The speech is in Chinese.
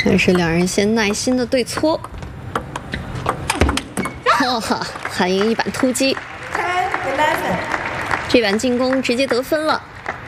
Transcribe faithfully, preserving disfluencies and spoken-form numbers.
但是两人先耐心的对搓，哈哈，韩英一板突击，这板进攻直接得分了。